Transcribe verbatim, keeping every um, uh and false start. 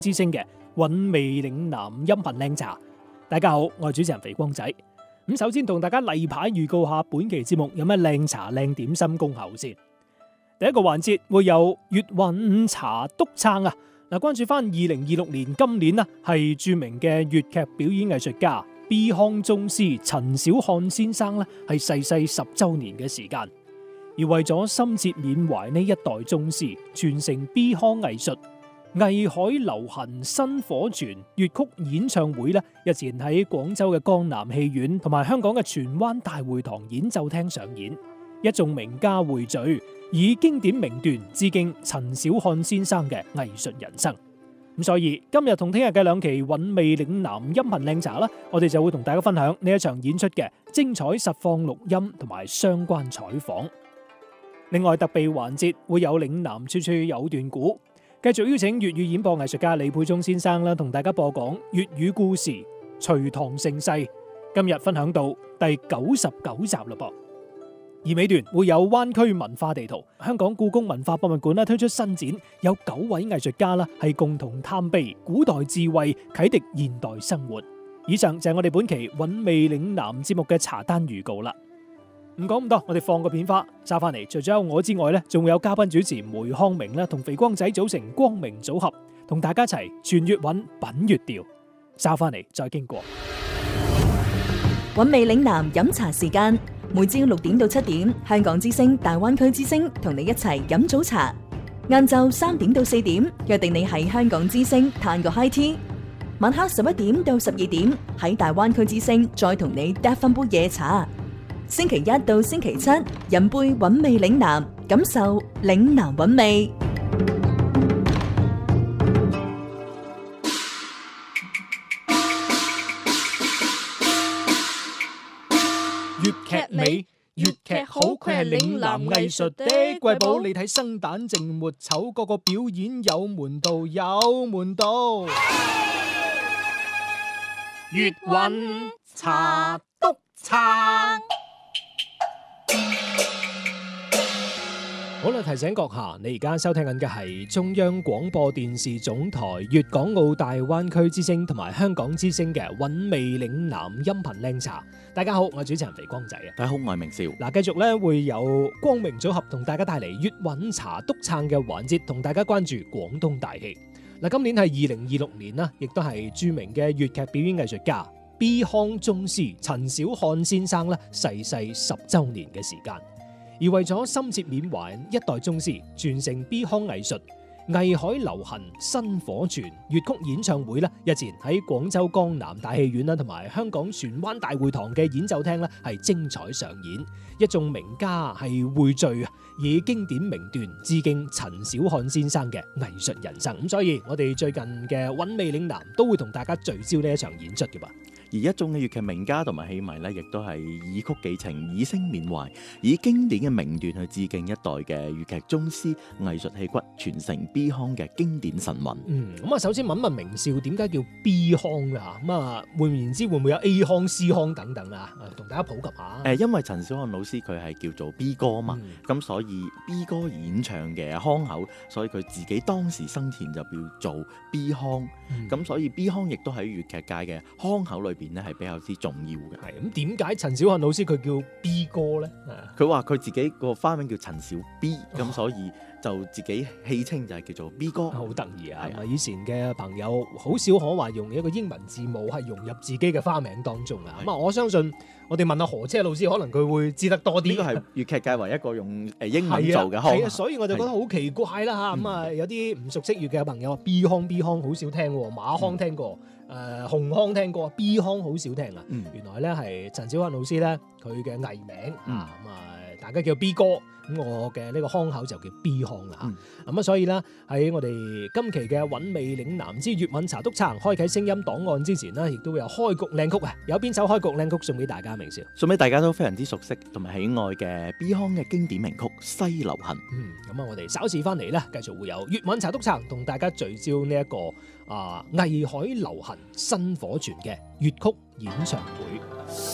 之聲嘅韻味嶺南音頻靚茶。大家好，我係主持人肥光仔。咁首先同大家例牌預告下本期節目有咩靚茶靚點心恭候先。第一個環節會有粵韻茶督撐啊！嗱，關注翻二零二六年今年啊，係著名嘅粵劇表演藝術家 B 腔宗師陳小漢先生咧，係逝世十周年嘅時間。而為咗深切緬懷呢一代宗師，傳承 B 腔藝術，藝海流行薪火傳粵曲演唱會咧，日前喺廣州嘅江南戲院同埋香港嘅荃灣大會堂演奏廳上演，一眾名家匯聚，以經典名段致敬陳小漢先生嘅藝術人生。咁所以今日同聽日嘅兩期韻味嶺南音頻靚茶啦，我哋就會同大家分享呢一場演出嘅精彩實況錄音同埋相關採訪。另外特備環節會有嶺南處處有段古，繼續邀請粵語演播藝術家李沛忠先生啦，同大家播講粵語故事《隋唐盛世》。今日分享到第九十九集嘞噃。而尾段會有灣區文化地圖，香港故宮文化博物館啦推出新展，有九位藝術家啦係共同探秘古代智慧，啟迪現代生活。以上就係我哋本期韻味嶺南節目嘅茶單預告啦。唔講咁多，我哋放個片花，揸翻嚟。除咗有我之外咧，仲會有嘉賓主持梅康明啦，同肥光仔組成光明組合，同大家一齊傳粵韻品粵調。揸翻嚟再經過。 韻味嶺南飲茶時間，每朝六點到七點，香港之聲、大灣區之聲同你一齊飲早茶。晏晝三點到四點，約定你喺香港之聲嘆個 high tea。晚黑十一點到十二點，喺大灣區之聲再同你嗒翻杯夜茶。星期一到星期七，飲杯韻味嶺南，感受嶺南韻味。 粵劇美，粵劇好，佢係嶺南藝術的瑰寶。你睇生旦淨末丑，個個表演有門道，有門道。粵韻茶督撐。好啦，提醒閣下，你而家收聽緊嘅係中央廣播電視總台粵港澳大灣區之聲同埋香港之聲嘅韻味嶺南音頻靚茶。大家好，我係主持人肥光仔啊。 大家好，我係明少。 嗱，繼續咧會有光明組合同大家帶嚟粵韻茶督撐嘅環節，同大家關注廣東大戲。嗱，今年係二零二六年啦，亦都係著名嘅粵劇表演藝術家 B 腔宗師陳小漢先生咧逝世十週年嘅時間。而為咗深切緬懷一代宗師，傳承 B 腔藝術，藝海流行薪火傳粵曲演唱會咧，日前喺廣州江南大戲院啦，同埋香港荃灣大會堂嘅演奏廳咧，係精彩上演，一眾名家係匯聚啊，以經典名段致敬陳小漢先生嘅藝術人生。咁所以，我哋最近嘅韻味嶺南都會同大家聚焦呢一場演出嘅噃。 而一眾嘅粵劇名家同埋戲迷咧，亦都係以曲寄情，以聲緬懷，以經典嘅名段去致敬一代嘅粵劇宗師，藝術氣骨傳承 B 腔嘅經典神韻。 嗯，咁啊，首先問問明少點解叫 B 腔啊？咁啊，換言之會唔會有 A 腔、C 腔等等啊？同大家普及下。 誒，因為陳小漢老師佢係叫做 B 歌嘛，咁、嗯、所以 B 歌演唱嘅腔口，所以佢自己當時生前就叫做 B 腔。咁、嗯、所以 B 腔亦都喺粵劇界嘅腔口裏邊咧係比較之重要嘅。 係咁，點解陳小漢老師佢叫 B 歌咧？ 佢話佢自己個花名叫陳小 B，咁、哦、所以就自己戲稱就係叫做 B 歌。 好得意啊！係啊，以前嘅朋友好少可話用一個英文字母係融入自己嘅花名當中啊。咁啊，我相信我哋問下何車老師，可能佢會知得多啲。呢個係粵劇界唯一一個用誒英文做嘅腔。 係啊，所以我就覺得好奇怪啦嚇。咁啊、嗯，有啲唔熟悉粵劇嘅朋友話 B 腔 B 腔好少聽喎，馬腔聽過。嗯誒、呃、紅腔聽過 ，B 腔好少聽啊！嗯、原來咧係陳小漢老師咧，佢嘅藝名、嗯、啊，咁啊大家叫 B 哥，咁我嘅呢個腔口就叫 B 腔啦嚇。咁、嗯、啊，所以咧喺我哋今期嘅韻味嶺南之粵韻茶督撐開啟聲音檔案之前呢，亦都會有開局靚曲啊！有邊首開局靚曲送俾大家？明少送俾大家都非常之熟悉同埋喜愛嘅 B 腔嘅經典名曲《西流行》。 嗯，咁啊，我哋稍事翻嚟咧，繼續會有粵韻茶督撐同大家聚焦呢、這、一個啊藝海流行薪火傳嘅粵曲演唱會。